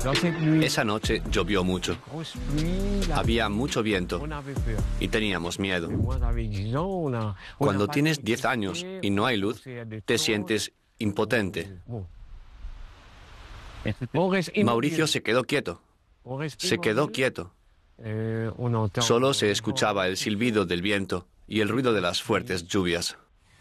Esa noche llovió mucho. Había mucho viento y teníamos miedo. Cuando tienes 10 años y no hay luz, te sientes impotente. Mauricio se quedó quieto. Se quedó quieto. Solo se escuchaba el silbido del viento y el ruido de las fuertes lluvias.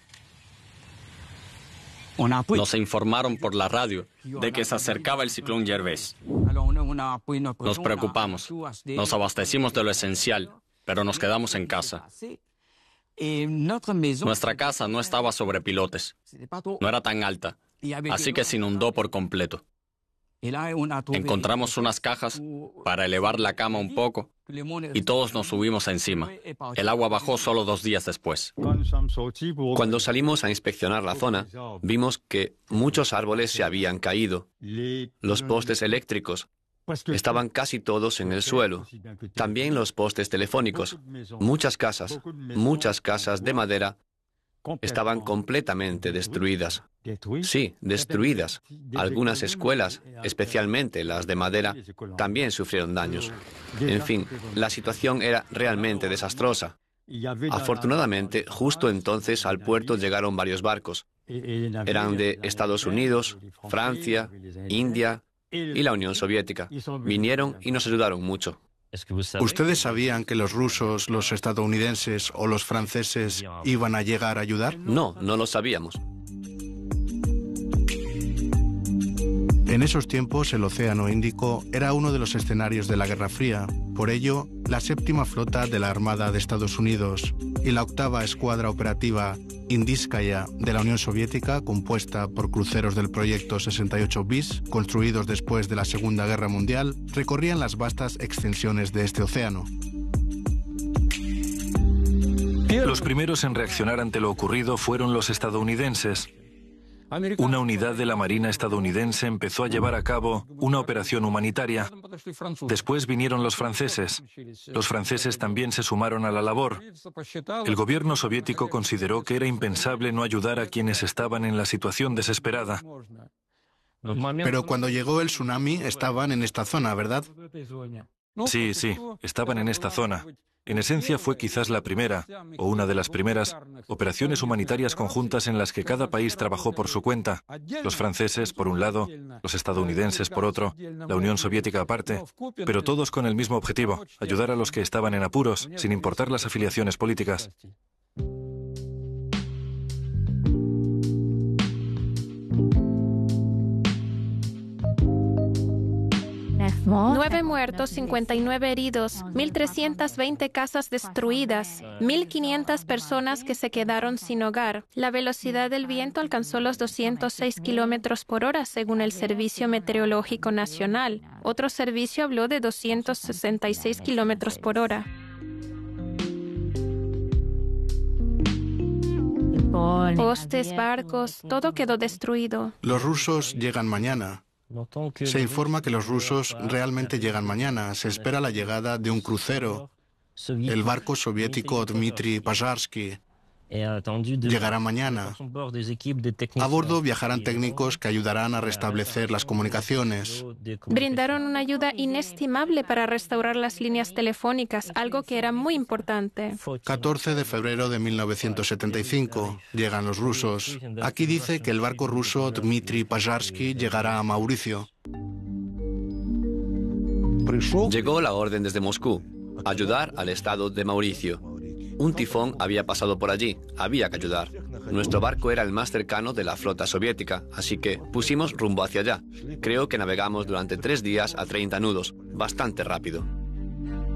Nos informaron por la radio de que se acercaba el ciclón Gervais. Nos preocupamos, nos abastecimos de lo esencial, pero nos quedamos en casa. Nuestra casa no estaba sobre pilotes, no era tan alta, así que se inundó por completo. Encontramos unas cajas para elevar la cama un poco y todos nos subimos encima. El agua bajó solo 2 días después. Cuando salimos a inspeccionar la zona, vimos que muchos árboles se habían caído. Los postes eléctricos estaban casi todos en el suelo. También los postes telefónicos. Muchas casas de madera estaban completamente destruidas. Sí, destruidas. Algunas escuelas, especialmente las de madera, también sufrieron daños. En fin, la situación era realmente desastrosa. Afortunadamente, justo entonces al puerto llegaron varios barcos. Eran de Estados Unidos, Francia, India y la Unión Soviética. Vinieron y nos ayudaron mucho. ¿Ustedes sabían que los rusos, los estadounidenses o los franceses iban a llegar a ayudar? No, no lo sabíamos. En esos tiempos, el Océano Índico era uno de los escenarios de la Guerra Fría. Por ello, la séptima flota de la Armada de Estados Unidos y la octava escuadra operativa Indískaya de la Unión Soviética, compuesta por cruceros del proyecto 68 bis, construidos después de la Segunda Guerra Mundial, recorrían las vastas extensiones de este océano. Los primeros en reaccionar ante lo ocurrido fueron los estadounidenses. Una unidad de la Marina estadounidense empezó a llevar a cabo una operación humanitaria. Después vinieron los franceses. Los franceses también se sumaron a la labor. El gobierno soviético consideró que era impensable no ayudar a quienes estaban en la situación desesperada. Pero cuando llegó el tsunami estaban en esta zona, ¿verdad? Sí, estaban en esta zona. En esencia fue quizás la primera, o una de las primeras, operaciones humanitarias conjuntas en las que cada país trabajó por su cuenta. Los franceses, por un lado, los estadounidenses, por otro, la Unión Soviética aparte, pero todos con el mismo objetivo, ayudar a los que estaban en apuros, sin importar las afiliaciones políticas. 9 muertos, 59 heridos, 1.320 casas destruidas, 1.500 personas que se quedaron sin hogar. La velocidad del viento alcanzó los 206 kilómetros por hora, según el Servicio Meteorológico Nacional. Otro servicio habló de 266 kilómetros por hora. Postes, barcos, todo quedó destruido. Los rusos llegan mañana. Se informa que los rusos realmente llegan mañana. Se espera la llegada de un crucero. El barco soviético Dmitry Pazharsky llegará mañana. A bordo viajarán técnicos que ayudarán a restablecer las comunicaciones. Brindaron una ayuda inestimable para restaurar las líneas telefónicas, algo que era muy importante. 14 de febrero de 1975 llegan los rusos. Aquí dice que el barco ruso Dmitry Pazharsky llegará a Mauricio. Llegó la orden desde Moscú: ayudar al estado de Mauricio. Un tifón había pasado por allí, había que ayudar. Nuestro barco era el más cercano de la flota soviética, así que pusimos rumbo hacia allá. Creo que navegamos durante 3 días a 30 nudos, bastante rápido.